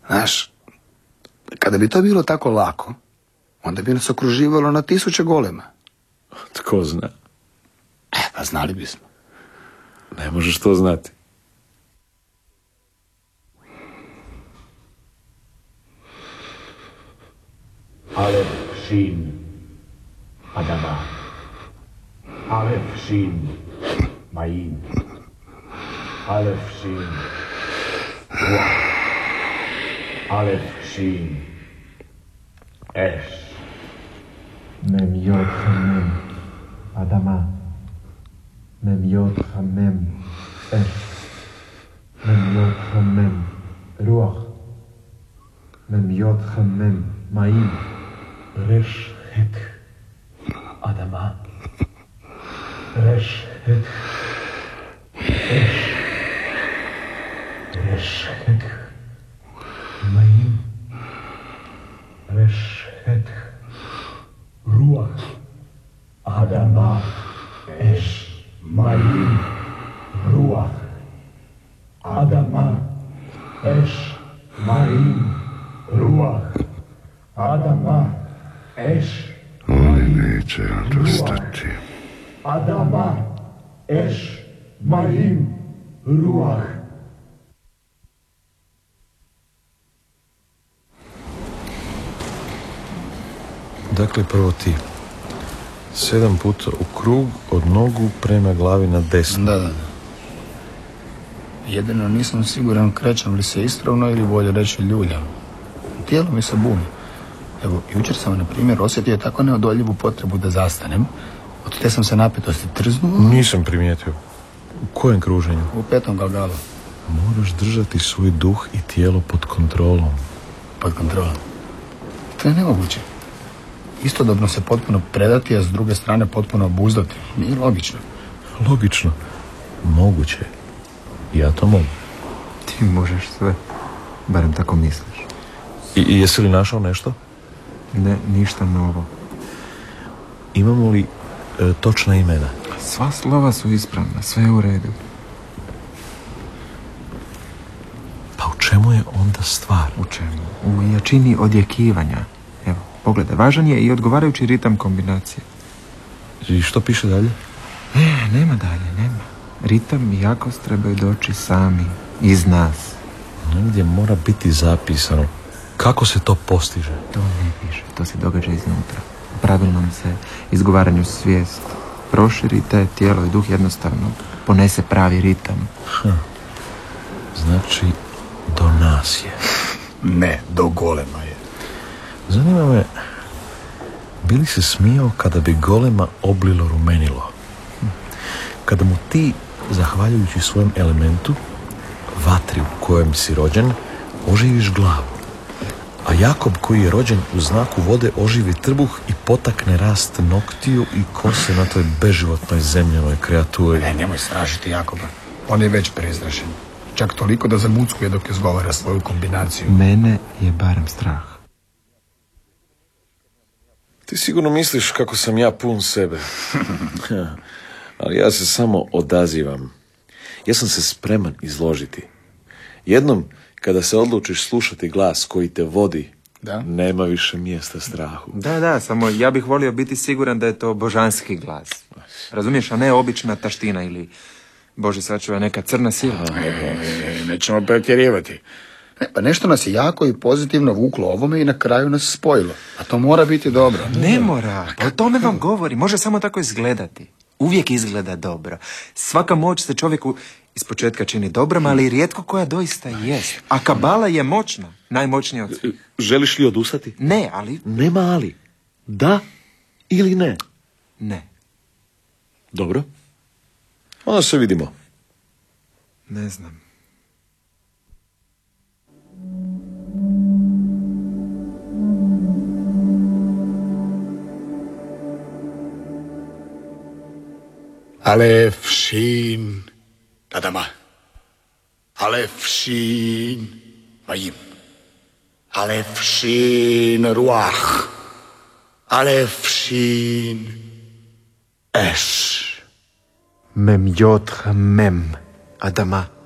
Znaš, kada bi to bilo tako lako, onda bi nas okruživalo na 1000 golema. Tko zna? Pa znali bismo. Ne možeš to znati. Alef, Shin, Adama. Alef, Shin, Maim. Alef, Shin, Ruach. Alef, Shin, Esh. Mem Yod Hamem, Adama. Mem Yod Hamem, Esh. Mem Yod Hamem, Ruach. Mem Yod Hamem, Maim. Resh, Het, Adama. Resh, Het, Esh. Resh, Het, Maim. Resh, Het, Ruach. Adama. Esh, Maim. Ruach. Adama. Esh, Maim. Ruach. Adama. Esh. Oni neće odustati. Adama. Esh. Maim. Ruach. Dakle, prvo ti. 7 puta u krug, od nogu prema glavi na desno. Da. Jedino nisam siguran krećem li se ispravno ili bolje reći ljuljam. Tijelo mi se buni. Evo, jučer sam, na primjer, osjetio tako neodoljivu potrebu da zastanem. Od te sam se napetosti trznuo. Nisam primijetio. U kojem kruženju? U 5. galgalu. Moraš držati svoj duh i tijelo pod kontrolom. Pod kontrolom? To je nemoguće. Istodobno se potpuno predati, a s druge strane potpuno obuzdati. Nije logično. Logično. Moguće. Ja to mogu. Ti možeš sve. Barem tako misliš. I jesi li našao nešto? Ne, ništa novo. Imamo li točna imena? Sva slova su ispravna, sve je u redu. Pa u čemu je onda stvar? U čemu? U jačini odjekivanja. Evo, pogledaj, važan je i odgovarajući ritam kombinacije. I što piše dalje? Nema dalje, nema. Ritam i jakost trebaju doći sami, iz nas. Negdje mora biti zapisano. Kako se to postiže? To ne piše, to se događa iznutra. U pravilnom se izgovaranju svijest proširi, te tijelo i duh jednostavno ponese pravi ritam. Znači, do nas je. Ne, do golema je. Zanima me, bi li se smijao kada bi golema oblilo rumenilo? Kada mu ti, zahvaljujući svojem elementu, vatri u kojem si rođen, oživiš glavu. A Jakob, koji je rođen u znaku vode, oživi trbuh i potakne rast noktiju i kose na toj beživotnoj zemljanoj kreaturi. Nemoj strašiti Jakoba. On je već prezrašen. Čak toliko da zamuckuje dok izgovara svoju kombinaciju. Mene je barem strah. Ti sigurno misliš kako sam ja pun sebe. Ali ja se samo odazivam. Ja sam se spreman izložiti. Jednom, kada se odlučiš slušati glas koji te vodi, nema više mjesta strahu. Da, samo ja bih volio biti siguran da je to božanski glas. Razumiješ, a ne obična taština ili, Bože sačuvaj, neka crna sila. Nećemo pretjerivati. Pa nešto nas je jako i pozitivno vuklo ovome i na kraju nas spojilo. A to mora biti dobro. Ne mora, pa o tome vam govori. Može samo tako izgledati. Uvijek izgleda dobro. Svaka moć se čovjeku ispočetka čini dobrom, ali rijetko koja doista jest. A kabala je moćna, najmoćnija od svih. Želiš li odustati? Ne, ali... Nema ali. Da ili ne? Ne. Dobro. Onda se vidimo. Ne znam. Alef, Shin, Adama. Alef, Shin, Maim. Alef, Shin, Ruach. Alef, Shin, Esh. Mem Yod Mem Adama.